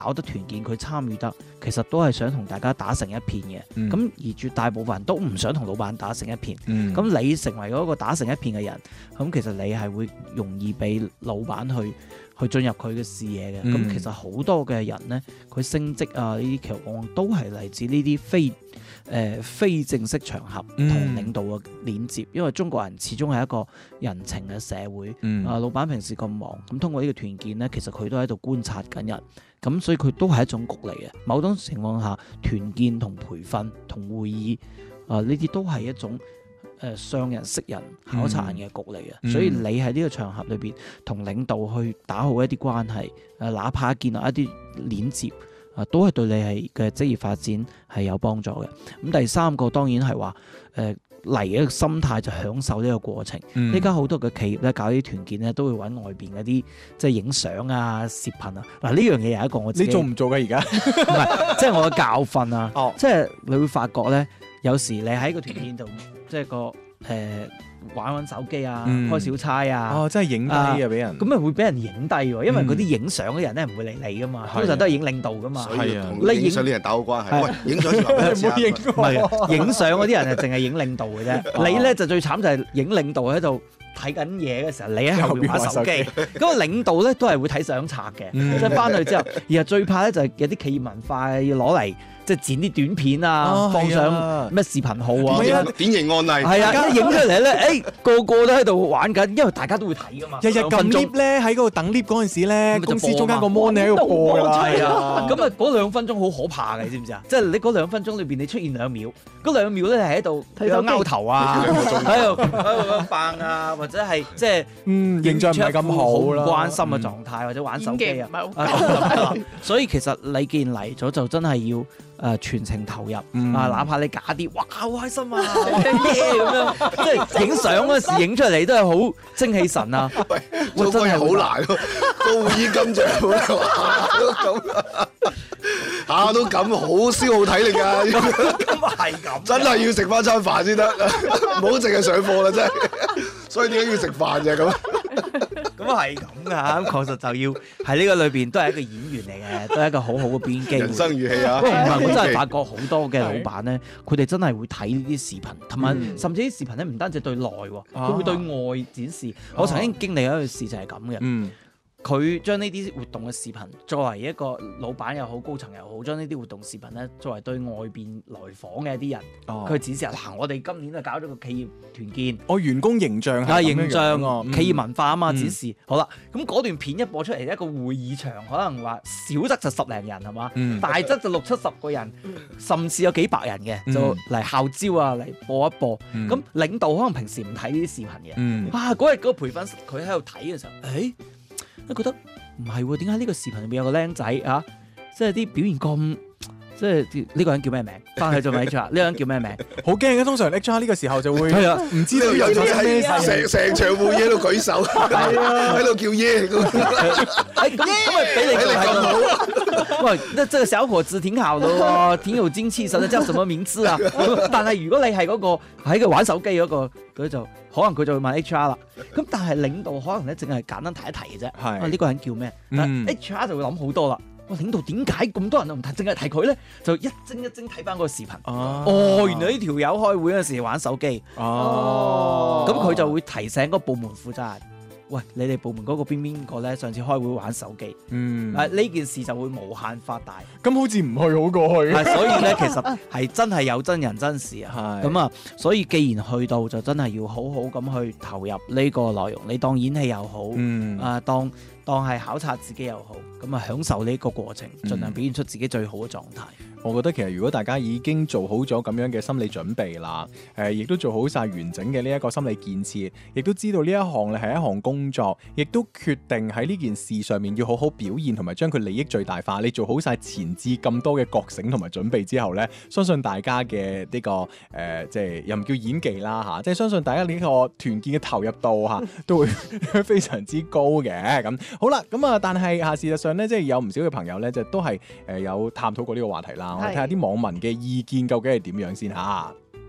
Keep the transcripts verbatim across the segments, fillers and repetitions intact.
搞得團建，佢參與得，其實都係想同大家打成一片嘅。咁、嗯、而絕大部分人都唔想同老闆打成一片。咁、嗯、你成為嗰個打成一片嘅人，咁其實你係會容易俾老闆去去進入佢嘅視野嘅。咁、嗯、其實好多嘅人咧，佢升職啊呢啲其實往往都係嚟自呢啲非誒、呃、非正式場合同領導嘅鏈接，嗯、因為中國人始終係一個人情嘅社會。嗯、啊，老闆平時咁忙，咁通過呢個團建咧，其實佢都喺度觀察緊人。咁所以佢都係一種局嚟嘅。某種情況下，團建同培訓同會議啊，呢啲都係一種誒上人識人考察人嘅局嚟嘅。嗯、所以你喺呢個場合裏邊同領導去打好一啲關係，誒哪怕建立一啲鏈接啊，都係對你係嘅職業發展係有幫助嘅。咁第三個當然係話誒嚟嘅心態就享受呢個過程。依家好多嘅企業咧搞啲團建咧，都會揾外邊嗰啲即係影相啊、攝頻啊。嗱呢樣嘢係一個我自己， 你做唔做㗎而家？ 唔係，即係我嘅教訓啊。哦，即係你會發覺咧，有時你喺個團建度，即係個誒。呃玩玩手機啊，嗯、開小差啊， 哦，真係影低啊，俾人咁咪會俾人影低喎，因為嗰啲影相嘅人咧唔會理你噶嘛，通常、嗯、都係影領導噶嘛， 係啊，你影相啲人打好關係，喂，影相先話俾人知啊， 唔係影相嗰啲人係淨係影領導嘅啫，你咧就最慘就係影領導喺度睇緊嘢嘅時候，你喺後邊玩手機，嗰個領導咧都係會睇相冊嘅，即係翻去之後，而係最怕咧就係有啲企業文化要攞嚟。即係剪啲短片啊，啊放上咩視頻號啊， 典型案例係啊，影出嚟咧，誒個個都喺度玩緊，因為大家都會睇噶嘛。 日日撳 lift 咧，喺嗰度等 lift 嗰陣時咧，公司中間個 mon 喺度播㗎啦。 係啊，咁啊嗰兩分鐘好可怕嘅，你知唔知啊？即係你嗰兩分鐘裏邊，你出現兩秒，嗰兩秒咧係喺度睇到勾頭啊，喺度喺度扮啊，或者係即係嗯形象唔係咁好啦， 關心嘅狀態或者玩手機啊，所以其實你既然嚟咗，就真係要。誒、呃、全程投入、嗯、啊！哪怕你假啲，哇好開心啊，耶咁樣，即係影相嗰時影出嚟都係好精氣神啊！ 喂，做個嘢好難喎，個會議咁長，哇都咁，下都咁，好消耗體力㗎。 咁係咁， 真係要食翻餐飯先得，唔好淨係上課啦，真係。所以點解要食飯啫咁？ 咁係咁噶嚇，確實就要喺呢個裏邊都係一個演員嚟嘅，都係一個好好嘅編機。 人生如戲啊！ 唔係，我真係發覺好多嘅老闆咧，佢哋真係會睇呢啲視頻，同埋甚至啲視頻咧唔單止對內喎，佢會對外展示。我曾經經歷一個事就係咁嘅。嗯佢將呢啲活動嘅視頻作為一個老闆又好、高層又好，將呢啲活動視頻咧作為對外邊來訪嘅一啲人，佢、哦、展示嗱，我哋今年就搞咗個企業團建， 我、哦、員工形象係形象、嗯、企業文化啊嘛，展示、嗯、好啦。咁嗰段片一播出嚟，一個會議場可能話少則就十零人係嘛，嗯、大則就六七十個人，甚至有幾百人嘅，嗯、就嚟號召啊，嚟播一播。咁、嗯、領導可能平時唔睇呢啲視頻嘅，嗯、啊嗰日嗰個培訓佢喺度睇嘅時候，誒、欸。都覺得唔係喎，點解呢個視頻入面有個僆仔啊？即係啲表現咁，即係呢個人叫咩名？翻去做咪 H R？ 呢個人叫咩名？ 好驚嘅，通常 H R 呢個時候就會係啊， 唔知道有咗咩成成場會議喺度舉手，喺度叫耶咁。 咁咁咪俾你咁好？喂，那這個小伙子挺好的喎，挺有精氣神的，叫什麼名字啊？但係如果你係嗰個喺度玩手機嗰個，佢就可能佢就會問 H R 啦。咁但係領導可能咧淨係簡單提一提嘅啫。係呢個人叫咩？但 H R 就會諗好多啦。哇！領導點解咁多人都唔提，淨係提佢咧？就一精一精睇翻嗰個視頻。哦，哦，原來呢條友開會嗰陣時玩手機。哦，咁佢就會提醒嗰個部門負責人。喂，你哋部門嗰個邊邊個咧？上次開會玩手機，嗯，啊呢件事就會無限發大。 咁好似唔去好過去。 所以咧，其實係真係有真人真事啊。咁啊，所以既然去到，就真係要好好咁去投入呢個內容。你當演戲又好，嗯，啊當當係考察自己又好，咁啊享受呢個過程，盡量表現出自己最好嘅狀態。 我覺得其實如果大家已經做好咗咁樣嘅心理準備啦，誒、呃，亦都做好晒完整嘅呢一個心理建設，亦都知道呢一項咧係一項工作，亦都決定喺呢件事上面要好好表現，同埋將佢利益最大化。你做好晒前置咁多嘅覺醒同埋準備之後呢，相信大家嘅呢、這個誒、呃，即係又唔叫演技啦嚇，即係相信大家呢個團建嘅投入度嚇都會非常之高嘅。咁好啦，咁啊，但係嚇事實上呢，即係有唔少嘅朋友呢，就都係誒有探討過呢個話題啦。我哋睇下啲網民嘅意見究竟係點樣先嚇。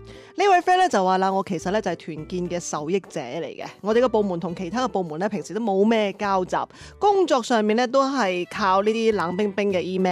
呢位 friend 咧就話啦，我其實咧就係團建嘅受益者嚟嘅。我哋個部門同其他嘅部門咧，平時都冇咩交集，工作上面咧都係靠呢啲冷冰冰嘅 email。